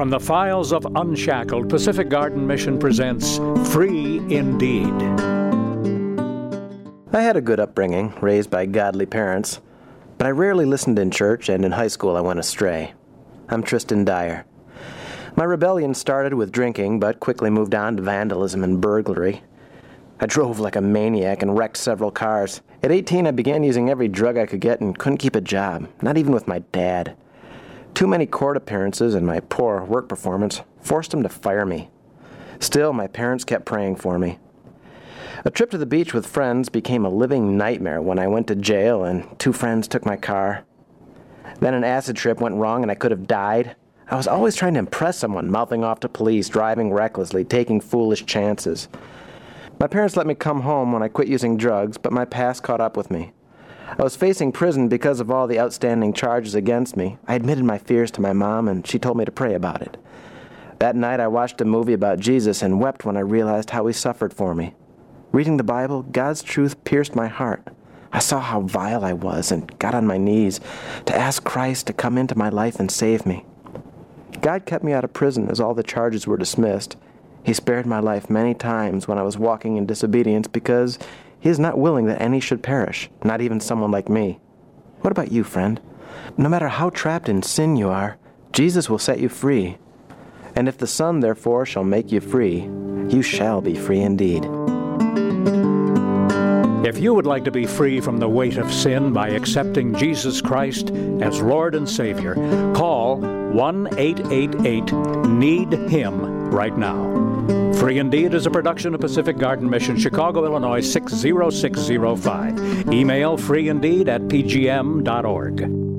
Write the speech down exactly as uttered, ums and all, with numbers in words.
From the files of Unshackled, Pacific Garden Mission presents Free Indeed. I had a good upbringing, raised by godly parents, but I rarely listened in church, and in high school I went astray. I'm Tristan Dyer. My rebellion started with drinking, but quickly moved on to vandalism and burglary. I drove like a maniac and wrecked several cars. At eighteen, I began using every drug I could get and couldn't keep a job, not even with my dad. Too many court appearances and my poor work performance forced him to fire me. Still, my parents kept praying for me. A trip to the beach with friends became a living nightmare when I went to jail and two friends took my car. Then an acid trip went wrong and I could have died. I was always trying to impress someone, mouthing off to police, driving recklessly, taking foolish chances. My parents let me come home when I quit using drugs, but my past caught up with me. I was facing prison because of all the outstanding charges against me. I admitted my fears to my mom, and she told me to pray about it. That night, I watched a movie about Jesus and wept when I realized how he suffered for me. Reading the Bible, God's truth pierced my heart. I saw how vile I was and got on my knees to ask Christ to come into my life and save me. God kept me out of prison as all the charges were dismissed. He spared my life many times when I was walking in disobedience because He is not willing that any should perish, not even someone like me. What about you, friend? No matter how trapped in sin you are, Jesus will set you free. And if the Son, therefore, shall make you free, you shall be free indeed. If you would like to be free from the weight of sin by accepting Jesus Christ as Lord and Savior, call one eight eight eight need him right now. Free Indeed is a production of Pacific Garden Mission, Chicago, Illinois six zero six zero five. Email freeindeed at p g m dot org.